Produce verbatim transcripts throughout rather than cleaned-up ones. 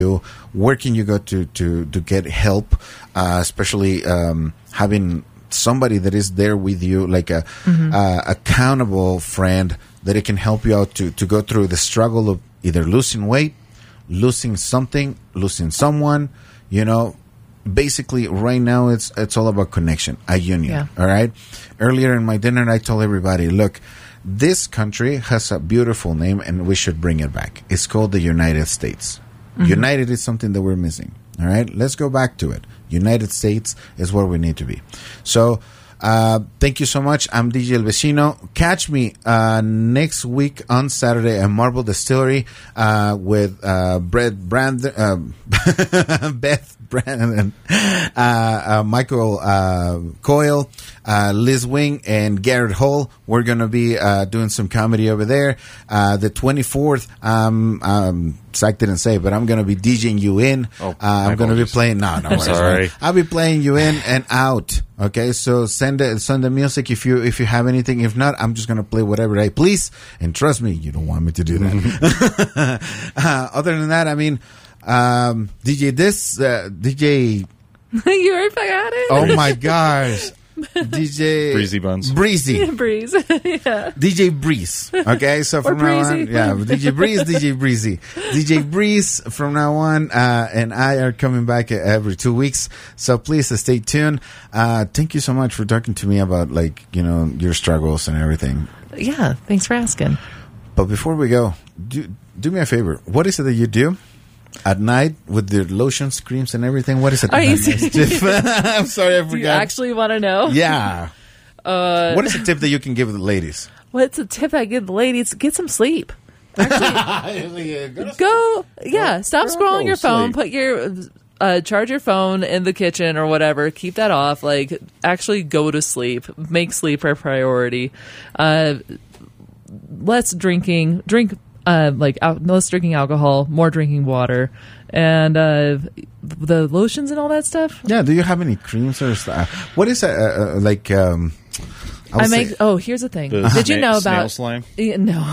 you? Where can you go to, to, to get help, uh, especially um, having somebody that is there with you, like a mm-hmm. uh, accountable friend that it can help you out to, to go through the struggle of either losing weight, losing something, losing someone, you know. Basically, right now, it's it's all about connection, a union, yeah. all right? Earlier in my dinner, I told everybody, look, this country has a beautiful name, and we should bring it back. It's called the United States. Mm-hmm. United is something that we're missing, all right? Let's go back to it. United States is where we need to be. So, uh, thank you so much. I'm D J El Vecino. Catch me uh, next week on Saturday at Marble Distillery uh, with uh, Brett Brand, uh, Beth Brandon, uh, uh, Michael uh, Coyle, uh, Liz Wing, and Garrett Hall. We're going to be uh, doing some comedy over there. Uh, the twenty-fourth, um, um, Zach didn't say, but I'm going to be DJing you in. Oh, uh, I'm going to be playing. No, no, sorry. I'll be playing you in and out. Okay, so send it, send the music if you if you have anything. If not, I'm just going to play whatever I please. And trust me, you don't want me to do that. uh, other than that, I mean. Um, D J this, uh, D J You already forgot it? Oh my gosh. D J Breezy Buns. Breezy. Yeah, Breeze. Yeah. D J Breeze. Okay, so from now on, yeah, D J Breeze, D J Breezy. D J Breeze from now on, uh, and I are coming back every two weeks. So please uh, stay tuned. Uh, thank you so much for talking to me about, like, you know, your struggles and everything. Yeah, thanks for asking. But before we go, do, do me a favor. What is it that you do at night with the lotions, creams, and everything? What is it? Are you tip? I'm sorry, I forgot. Do you actually want to know? Yeah. Uh, what is a tip that you can give the ladies? What's a tip I give the ladies? Get some sleep. Actually, go, go, yeah, stop go, scrolling go your phone. Sleep. Put your, uh, charge your phone in the kitchen or whatever. Keep that off. Like, actually go to sleep. Make sleep a priority. Uh, less drinking. Drink Uh, like out, less drinking alcohol, more drinking water, and uh, the lotions and all that stuff. Yeah. Do you have any creams or stuff? What is a, uh, like? Um, I, I make. Say, oh, here's the thing. The Did you know about snail slime? Yeah, no.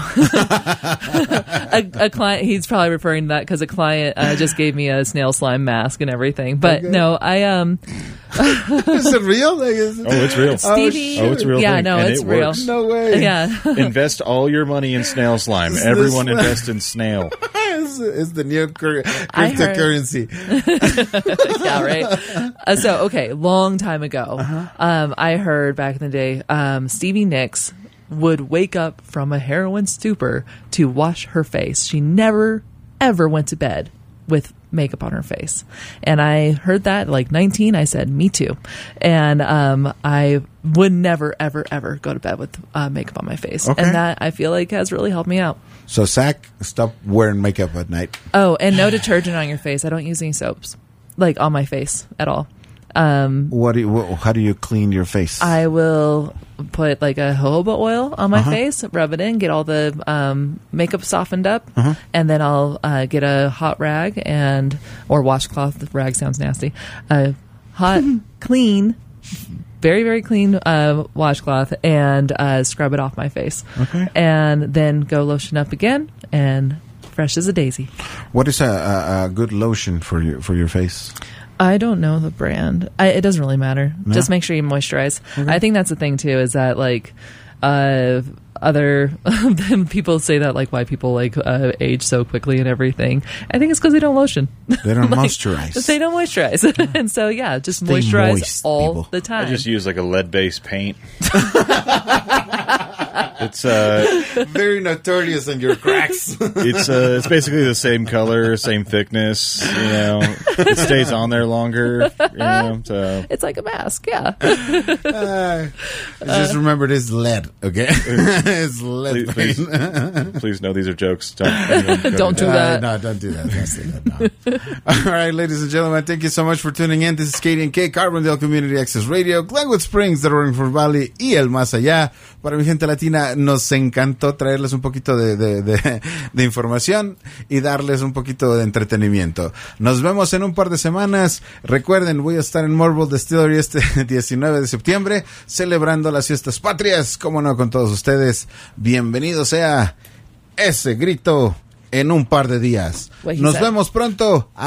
a, a client. He's probably referring to that because a client uh, just gave me a snail slime mask and everything. But okay. no, I um. Is it real? Like, is it, oh, it's real. Stevie, oh, it's real. Yeah, thing. no, and it's it real. Works. No way. Yeah. Invest all your money in snail slime. Everyone invest in snail. it's, it's the new cur- cryptocurrency. Yeah, right. Uh, so, okay, long time ago, uh-huh. um, I heard back in the day, um, Stevie Nicks would wake up from a heroin stupor to wash her face. She never, ever went to bed with makeup on her face. And I heard that at like nineteen. I said, me too. And um, I would never, ever, ever go to bed with uh, makeup on my face. Okay. And that, I feel like, has really helped me out. So, Zach, stop wearing makeup at night. Oh, and no detergent on your face. I don't use any soaps, like, on my face at all. Um, what do you, what, how do you clean your face? I will put like a jojoba oil on my uh-huh. face, rub it in, get all the um, makeup softened up, uh-huh. and then I'll uh, get a hot rag and or washcloth. The rag sounds nasty. Uh, hot, clean, very very clean uh, washcloth, and uh, scrub it off my face. Okay. And then go lotion up again, and fresh as a daisy. What is a, a, a good lotion for you for your face? I don't know the brand. I, it doesn't really matter. No? Just make sure you moisturize. Okay. I think that's the thing too. Is that like uh, other people say that like why people like uh, age so quickly and everything. I think it's because they don't lotion. They don't like, moisturize. They don't moisturize, yeah. And so yeah, just Stay moisturize moist, all people. the time. I just use like a lead-based paint. It's uh, very notorious in your cracks. It's uh, it's basically the same color, same thickness. You know, it stays on there longer. You know, so it's like a mask. Yeah. uh, just remember, it is lead. Okay, it's lead. Please, please, please know these are jokes. Don't don't, don't do that. Uh, no, don't do that. Don't say that. No. All right, ladies and gentlemen, thank you so much for tuning in. This is K D N K, Carbondale Community Access Radio, Glenwood Springs, the Roaring Fork Valley y el más allá. Para mi gente latina, nos encantó traerles un poquito de, de, de, de información y darles un poquito de entretenimiento. Nos vemos en un par de semanas. Recuerden, voy a estar en Marble Distillery este diecinueve de septiembre, celebrando las fiestas patrias, como no, con todos ustedes. Bienvenido sea ese grito en un par de días. What he Nos said. vemos pronto.